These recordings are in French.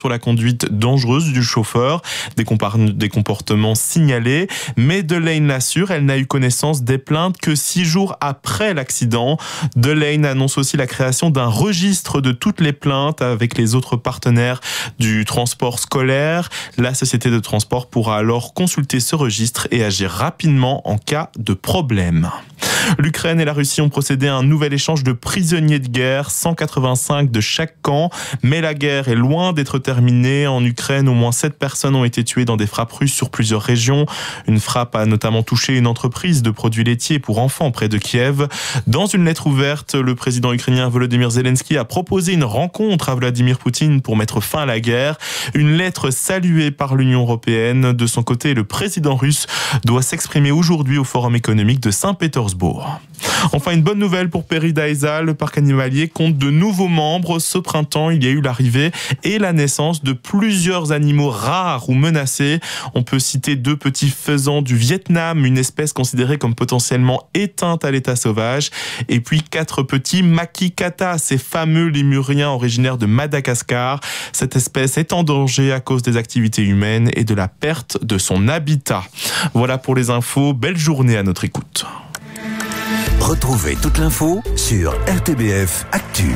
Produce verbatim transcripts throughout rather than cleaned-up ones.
sur la conduite dangereuse du chauffeur, des, compar- des comportements signalés. Mais Delaine l'assure, elle n'a eu connaissance des plaintes que six jours après l'accident. Delaine annonce aussi la création d'un registre de toutes les plaintes avec les autres partenaires du transport scolaire. La société de transport pourra alors consulter ce registre et agir rapidement en cas de problème. L'Ukraine et la Russie ont procédé à un nouvel échange de prisonniers de guerre, cent quatre-vingt-cinq de chaque camp. Mais la guerre est loin d'être terminée. En Ukraine, au moins sept personnes ont été tuées dans des frappes russes sur plusieurs régions. Une frappe a notamment touché une entreprise de produits laitiers pour enfants près de Kiev. Dans une lettre ouverte, le président ukrainien Volodymyr Zelensky a proposé une rencontre à Vladimir Poutine pour mettre fin à la guerre. Une lettre saluée par l'Union européenne. De son côté, le président russe doit s'exprimer aujourd'hui au Forum économique de Saint-Pétersbourg. Enfin, une bonne nouvelle pour Péridaïsa, le parc animalier compte de nouveaux membres. Ce printemps, il y a eu l'arrivée et la naissance de plusieurs animaux rares ou menacés. On peut citer deux petits faisans du Vietnam, une espèce considérée comme potentiellement éteinte à l'état sauvage, et puis quatre petits makikata, ces fameux lémuriens originaires de Madagascar. Cette espèce est en danger à cause des activités humaines et de la perte de son habitat. Voilà pour les infos. Belle journée à notre écoute. Retrouvez toute l'info sur R T B F Actu.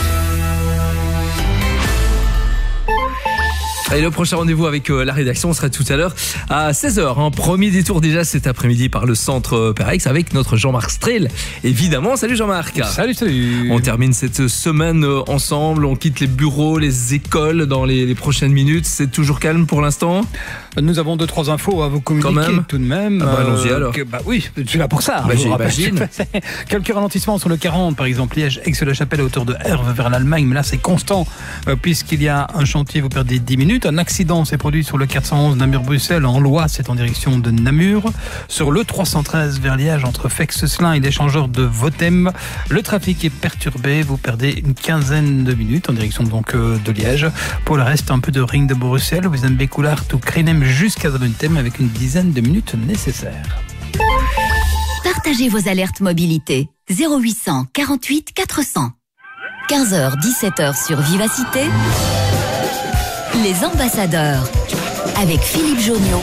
Et le prochain rendez-vous avec euh, la rédaction sera tout à l'heure à seize heures. Hein. Premier détour déjà cet après-midi par le centre euh, Perex avec notre Jean-Marc Strel. Évidemment, salut Jean-Marc. Salut, salut. On termine cette semaine euh, ensemble. On quitte les bureaux, les écoles dans les, les prochaines minutes. C'est toujours calme pour l'instant ? Nous avons deux, trois infos à vous communiquer Quand même. tout de même. Ah bah, allons-y alors. Que, bah oui, je suis là pour ça. Bah, je vous rappelle. j'imagine. Quelques ralentissements sur le quarante, par exemple, Liège-Aix-la-Chapelle à hauteur de Herve vers l'Allemagne. Mais là, c'est constant euh, puisqu'il y a un chantier, vous perdez dix minutes. Un accident s'est produit sur le quatre cent onze Namur-Bruxelles en Loire, c'est en direction de Namur. Sur le trois cent treize vers Liège, entre Fex-Slin et l'échangeur de Votem, le trafic est perturbé. Vous perdez une quinzaine de minutes en direction donc euh, de Liège. Pour le reste, un peu de ring de Bruxelles. Vous avez Bécoulard tout Crénem jusqu'à Zaventem avec une dizaine de minutes nécessaires. Partagez vos alertes mobilité. zéro huit cent quarante-huit quatre cents. quinze heures dix-sept heures sur Vivacité. Les ambassadeurs avec Philippe Jonion.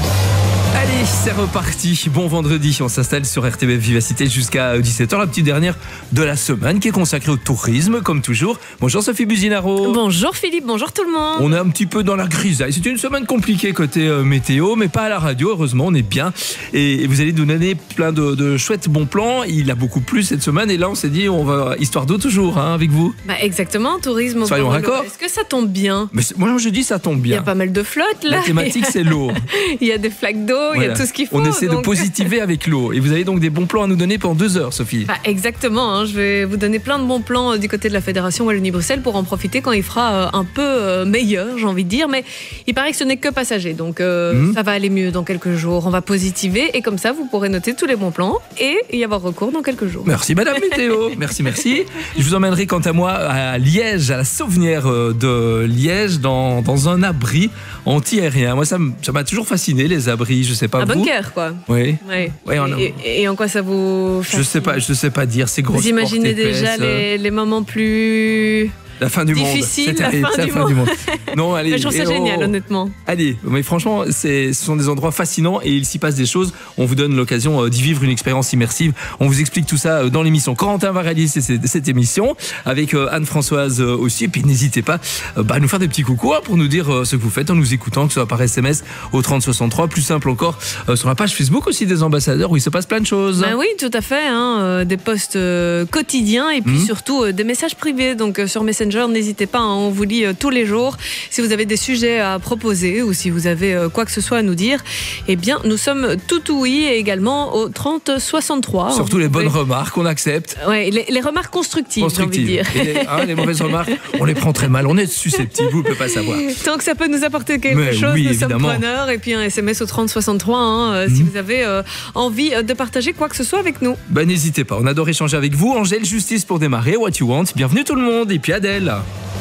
Allez, c'est reparti. Bon vendredi, on s'installe sur R T B F Vivacité jusqu'à dix-sept heures. La petite dernière de la semaine qui est consacrée au tourisme, comme toujours. Bonjour Sophie Buzinaro. Bonjour Philippe, bonjour tout le monde. On est un petit peu dans la grisaille. C'était une semaine compliquée côté euh, météo, mais pas à la radio. Heureusement, on est bien. Et, et vous allez nous donner plein de, de chouettes bons plans. Il a beaucoup plu cette semaine. Et là, on s'est dit, on va histoire d'eau toujours hein, avec vous. Bah exactement, tourisme au Soyons d'accord. Est-ce que ça tombe bien ? Mais moi, je dis ça tombe bien. Il y a pas mal de flottes là. La thématique, c'est l'eau. Il y a des flaques d'eau, voilà. Il y a tout ce qu'il faut. On essaie donc... de positiver avec l'eau. Et vous avez donc des bons plans à nous donner pendant deux heures, Sophie. Bah, exactement. Hein. Je vais vous donner plein de bons plans euh, du côté de la Fédération Wallonie-Bruxelles pour en profiter quand il fera euh, un peu euh, meilleur, j'ai envie de dire. Mais il paraît que ce n'est que passager. Donc euh, mmh. ça va aller mieux dans quelques jours. On va positiver et comme ça, vous pourrez noter tous les bons plans et y avoir recours dans quelques jours. Merci Madame Météo. Merci, merci. Je vous emmènerai quant à moi à Liège, à la Sauvenière de Liège, dans, dans un abri anti-aérien. Moi, ça m'a toujours fasciné, les abris. Je sais pas un vous. bunker, quoi. Oui. Ouais. Ouais, on a... et, et en quoi ça vous fascine ? Je sais pas, je sais pas dire. C'est gros. Vous imaginez déjà les, les moments plus la fin du difficile, monde. La terrible, fin, la du, fin monde. du monde. Non, allez. Je trouve ça génial, oh. honnêtement. Allez, mais franchement, c'est, ce sont des endroits fascinants et il s'y passe des choses. On vous donne l'occasion d'y vivre une expérience immersive. On vous explique tout ça dans l'émission. Corentin va réaliser cette, cette émission avec Anne-Françoise aussi. Et puis n'hésitez pas bah, à nous faire des petits coucous hein, pour nous dire ce que vous faites en nous écoutant, que ce soit par S M S au trente soixante-trois. Plus simple encore, euh, sur la page Facebook aussi des ambassadeurs où il se passe plein de choses. Ben oui, tout à fait. Hein, euh, des posts euh, quotidiens et puis mmh. surtout euh, des messages privés. Donc euh, sur Messenger, n'hésitez pas. Hein, on vous lit euh, tous les jours. Si vous avez des sujets à proposer ou si vous avez euh, quoi que ce soit à nous dire, eh bien, nous sommes tout oui et également au trente soixante-trois. Surtout les bonnes remarques, on accepte. Ouais, les, les remarques constructives, constructives. j'ai envie de dire. Et les, hein, les mauvaises remarques, on les prend très mal. On est susceptible, vous ne pouvez pas savoir. Tant que ça peut nous apporter quelque Mais chose, oui, nous évidemment. sommes preneurs. Et puis un S M S au trente soixante-trois hein, euh, mmh. si vous avez euh, envie de partager quoi que ce soit avec nous. Ben, n'hésitez pas, on adore échanger avec vous. Angèle Justice pour démarrer, What You Want. Bienvenue tout le monde. Et puis Adèle.